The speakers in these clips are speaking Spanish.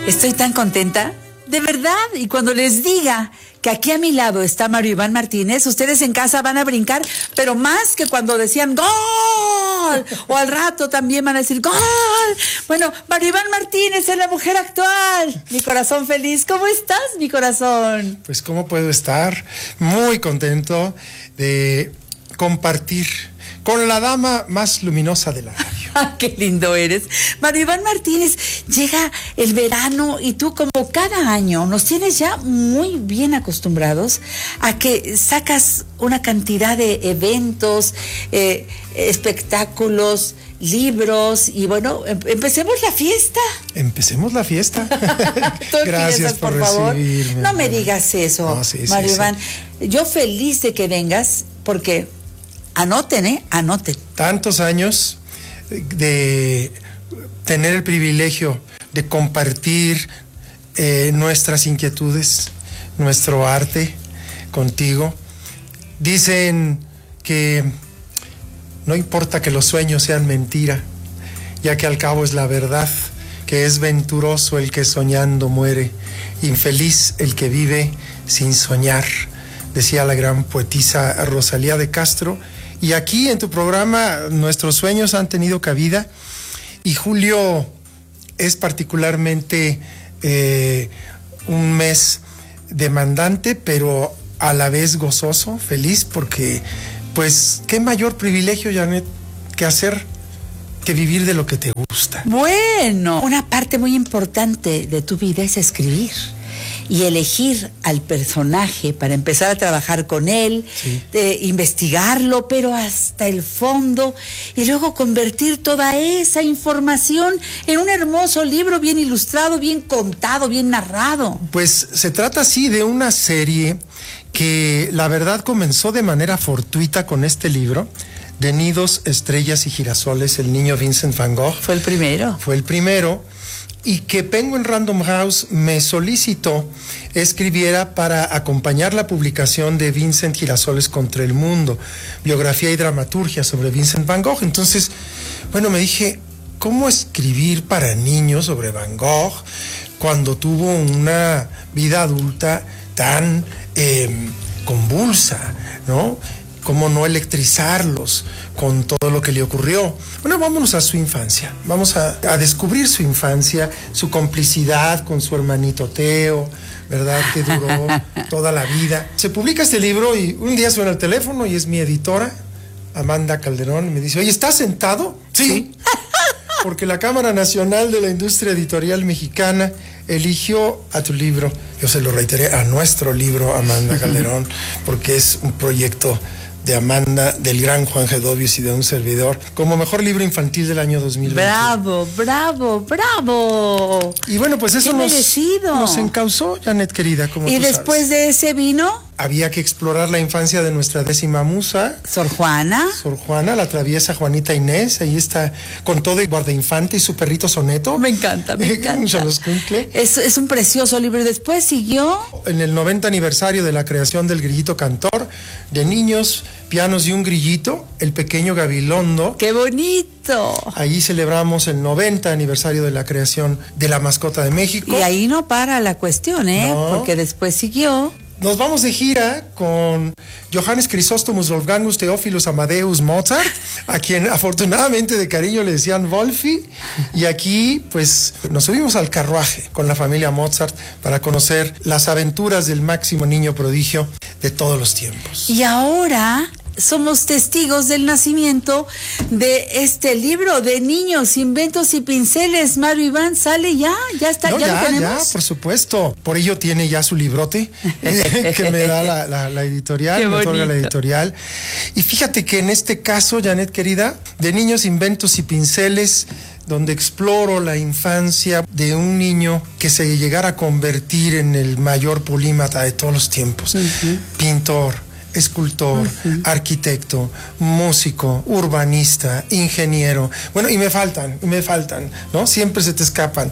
Estoy tan contenta, de verdad, y cuando les diga que aquí a mi lado está Mario Iván Martínez, ustedes en casa van a brincar, pero más que cuando decían ¡gol! O al rato también van a decir ¡gol! Bueno, Mario Iván Martínez es la mujer actual. Mi corazón feliz. ¿Cómo estás, mi corazón? Pues cómo puedo estar muy contento de compartir con la dama más luminosa de la radio. ¡Qué lindo eres! Mario Iván Martínez, llega el verano y tú, como cada año, nos tienes ya muy bien acostumbrados a que sacas una cantidad de eventos, espectáculos, libros, y bueno, empecemos la fiesta. Empecemos la fiesta. Gracias por favor. Recibirme. No me digas eso, no, sí, Mario Iván. Sí. Yo feliz de que vengas, porque anoten, anoten. Tantos años de tener el privilegio de compartir nuestras inquietudes, nuestro arte contigo. Dicen que no importa que los sueños sean mentira, ya que al cabo es la verdad, que es venturoso el que soñando muere, infeliz el que vive sin soñar, decía la gran poetisa Rosalía de Castro. Y aquí en tu programa nuestros sueños han tenido cabida, y julio es particularmente un mes demandante, pero a la vez gozoso, feliz, porque pues qué mayor privilegio, Janet, que vivir de lo que te gusta. Bueno, una parte muy importante de tu vida es escribir y elegir al personaje para empezar a trabajar con él, sí, investigarlo, pero hasta el fondo, y luego convertir toda esa información en un hermoso libro bien ilustrado, bien contado, bien narrado. Pues se trata así de una serie que la verdad comenzó de manera fortuita con este libro, de Nidos, Estrellas y Girasoles, el niño Vincent van Gogh. Fue el primero. Fue el primero. Y que Penguin Random House me solicitó escribiera para acompañar la publicación de Vincent Girasoles contra el mundo, biografía y dramaturgia sobre Vincent van Gogh. Entonces, bueno, me dije, ¿cómo escribir para niños sobre Van Gogh cuando tuvo una vida adulta tan convulsa, ¿no? ¿Cómo no electrizarlos con todo lo que le ocurrió? Bueno, vámonos a su infancia. Vamos a descubrir su infancia, su complicidad con su hermanito Teo, ¿verdad? Que duró toda la vida. Se publica este libro y un día suena el teléfono y es mi editora, Amanda Calderón, y me dice, oye, ¿estás sentado? Sí. Porque la Cámara Nacional de la Industria Editorial Mexicana eligió a tu libro. Yo se lo reiteré, a nuestro libro, Amanda Calderón, porque es un proyecto de Amanda, del gran Juan Gedovius y de un servidor, como mejor libro infantil del año 2020. ¡Bravo, bravo, bravo! Y bueno, pues eso nos encausó, Janet querida, como ¿Y tú después sabes. De ese vino? Había que explorar la infancia de nuestra 10ª musa. Sor Juana. Sor Juana, la traviesa Juanita Inés. Ahí está, con todo el guardainfante y su perrito Soneto. Me encanta, me encanta. Es un precioso libro. Después siguió... En el 90 aniversario de la creación del Grillito Cantor, de niños, pianos y un grillito, el pequeño Gabilondo. ¡Qué bonito! Ahí celebramos el 90 aniversario de la creación de la mascota de México. Y ahí no para la cuestión, ¿no? Porque después siguió... Nos vamos de gira con Johannes Chrysostomus Wolfgangus Theophilus Amadeus Mozart, a quien afortunadamente de cariño le decían Wolfi, y aquí pues nos subimos al carruaje con la familia Mozart para conocer las aventuras del máximo niño prodigio de todos los tiempos. Y ahora somos testigos del nacimiento de este libro de niños, inventos y pinceles. Mario Iván, sale ya está, no, ya lo tenemos. Ya, por supuesto. Por ello tiene ya su librote que me da la editorial, me otorga la editorial. Y fíjate que en este caso, Janet querida, de niños, inventos y pinceles, donde exploro la infancia de un niño que se llegara a convertir en el mayor polímata de todos los tiempos. Pintor, escultor, arquitecto, músico, urbanista, ingeniero. Bueno, y me faltan, ¿no? Siempre se te escapan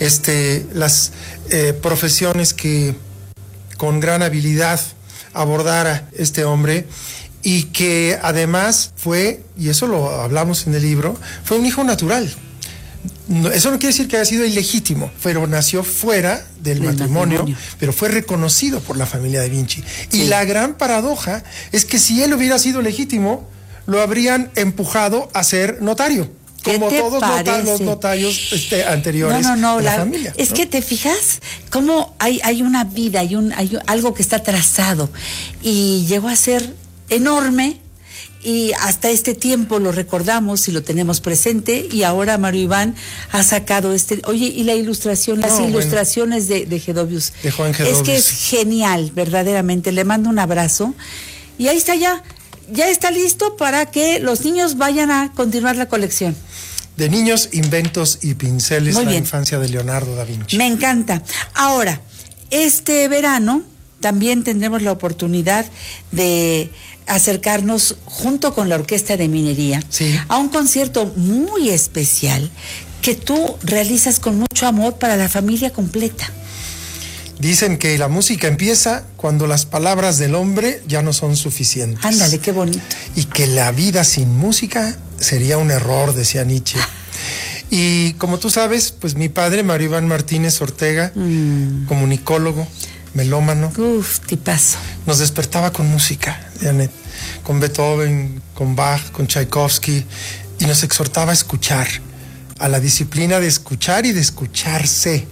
las profesiones que con gran habilidad abordara este hombre, y que además fue, y eso lo hablamos en el libro, fue un hijo natural. Eso no quiere decir que haya sido ilegítimo, pero nació fuera del matrimonio, pero fue reconocido por la familia da Vinci. Sí. Y la gran paradoja es que si él hubiera sido legítimo, lo habrían empujado a ser notario, como todos los notarios anteriores de la familia. Es que te fijas cómo hay una vida, hay algo que está trazado y llegó a ser enorme. Y hasta este tiempo lo recordamos y lo tenemos presente, y ahora Mario Iván ha sacado oye, y la ilustración, las ilustraciones de Gedovius. De Juan Gedovius. Es que es genial, verdaderamente. Le mando un abrazo. Y ahí está ya está listo para que los niños vayan a continuar la colección. De niños, inventos y pinceles, la infancia de Leonardo da Vinci. Me encanta. Ahora, este verano también tendremos la oportunidad de acercarnos junto con la Orquesta de Minería a un concierto muy especial que tú realizas con mucho amor para la familia completa. Dicen que la música empieza cuando las palabras del hombre ya no son suficientes. Ándale, qué bonito. Y que la vida sin música sería un error, decía Nietzsche. Y como tú sabes, pues mi padre, Mario Iván Martínez Ortega, comunicólogo, melómano. Tipazo. Nos despertaba con música, Janet, con Beethoven, con Bach, con Tchaikovsky, y nos exhortaba a escuchar, a la disciplina de escuchar y de escucharse.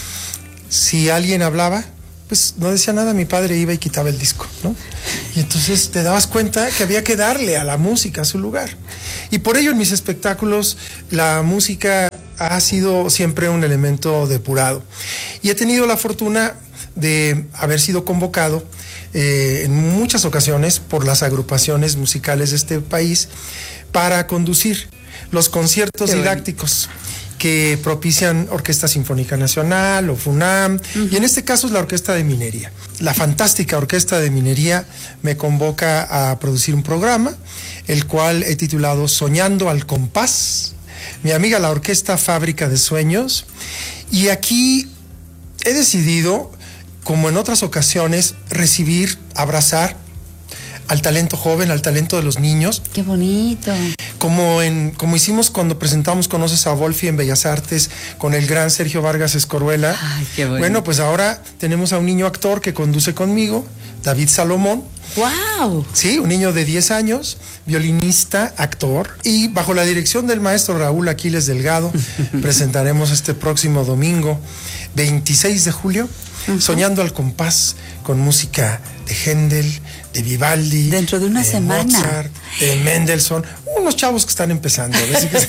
Si alguien hablaba, pues no decía nada, mi padre iba y quitaba el disco, ¿no? Y entonces te dabas cuenta que había que darle a la música su lugar. Y por ello en mis espectáculos la música ha sido siempre un elemento depurado. Y he tenido la fortuna de haber sido convocado en muchas ocasiones por las agrupaciones musicales de este país para conducir los conciertos didácticos que propician Orquesta Sinfónica Nacional o FUNAM, y en este caso es la Orquesta de Minería. La fantástica Orquesta de Minería me convoca a producir un programa, el cual he titulado Soñando al Compás, mi amiga la Orquesta Fábrica de Sueños, y aquí he decidido, como en otras ocasiones, recibir, abrazar al talento joven, al talento de los niños. ¡Qué bonito! Como hicimos cuando presentamos Conoces a Wolfi en Bellas Artes con el gran Sergio Vargas Escoruela. ¡Ay, qué bonito! Bueno, pues ahora tenemos a un niño actor que conduce conmigo, David Salomón. ¡Wow! Sí, un niño de 10 años, violinista, actor, y bajo la dirección del maestro Raúl Aquiles Delgado presentaremos este próximo domingo, 26 de julio, Soñando al Compás, con música de Händel, de Vivaldi, dentro de una semana, Mozart, de Mendelssohn, unos chavos que están empezando.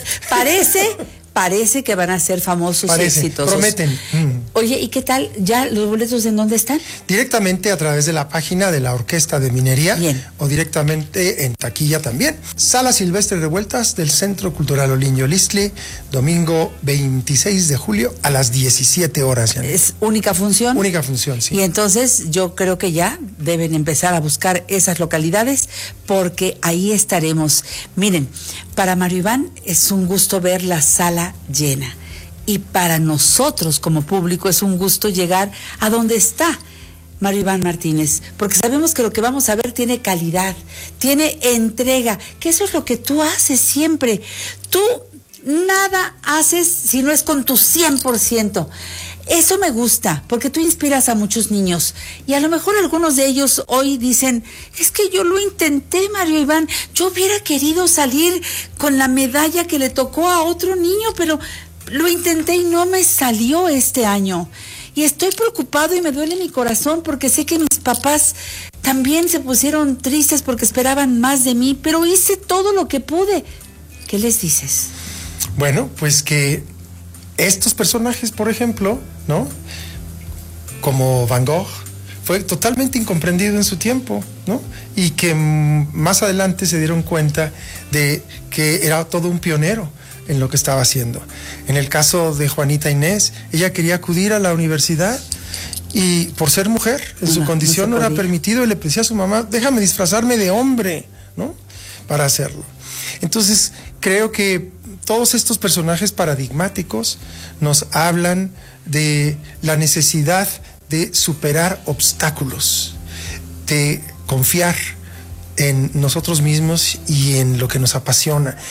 Parece que van a ser famosos y exitosos. Prometen. Oye, ¿y qué tal? ¿Ya los boletos en dónde están? Directamente a través de la página de la Orquesta de Minería. Bien. O directamente en taquilla también. Sala Silvestre Revueltas del Centro Cultural Olinio Listli, domingo 26 de julio a las 17 horas. ¿Ya? ¿Es única función? Única función, sí. Y entonces yo creo que ya deben empezar a buscar esas localidades, porque ahí estaremos. Miren, para Mario Iván es un gusto ver la sala llena, y para nosotros como público es un gusto llegar a donde está Mario Iván Martínez, porque sabemos que lo que vamos a ver tiene calidad, tiene entrega, que eso es lo que tú haces siempre. Tú nada haces si no es con tu 100%. Eso me gusta, porque tú inspiras a muchos niños, y a lo mejor algunos de ellos hoy dicen, es que yo lo intenté, Mario Iván, yo hubiera querido salir con la medalla que le tocó a otro niño, pero lo intenté y no me salió este año. Y estoy preocupado y me duele mi corazón, porque sé que mis papás también se pusieron tristes porque esperaban más de mí, pero hice todo lo que pude. ¿Qué les dices? Bueno, pues que estos personajes, por ejemplo, ¿no? Como Van Gogh, fue totalmente incomprendido en su tiempo, ¿no? Y que más adelante se dieron cuenta de que era todo un pionero en lo que estaba haciendo. En el caso de Juanita Inés, ella quería acudir a la universidad y por ser mujer, en su condición no era permitido, y le decía a su mamá, déjame disfrazarme de hombre, ¿no? Para hacerlo. Entonces, creo que todos estos personajes paradigmáticos nos hablan de la necesidad de superar obstáculos, de confiar en nosotros mismos y en lo que nos apasiona.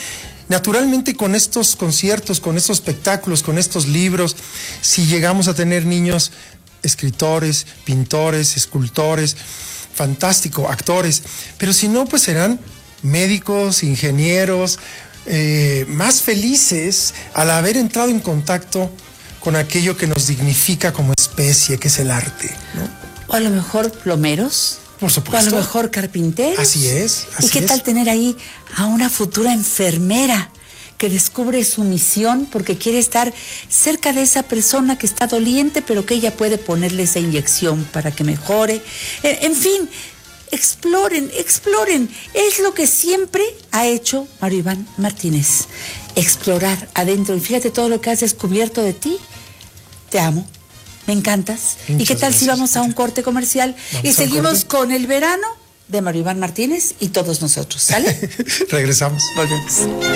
Naturalmente, con estos conciertos, con estos espectáculos, con estos libros, si llegamos a tener niños escritores, pintores, escultores, fantástico, actores, pero si no, pues serán médicos, ingenieros, más felices al haber entrado en contacto con aquello que nos dignifica como especie, que es el arte, ¿no? O a lo mejor plomeros. Por supuesto. O a lo mejor carpinteros. Así es. ¿Y qué tal tener ahí a una futura enfermera que descubre su misión porque quiere estar cerca de esa persona que está doliente, pero que ella puede ponerle esa inyección para que mejore? En fin, exploren. Es lo que siempre ha hecho Mario Iván Martínez. Explorar adentro. Y fíjate todo lo que has descubierto de ti. Te amo. Me encantas. Muchas ¿Y qué tal gracias, si vamos a un corte comercial y seguimos con el verano de Mario Iván Martínez y todos nosotros? ¿Sale? Regresamos. Volvemos.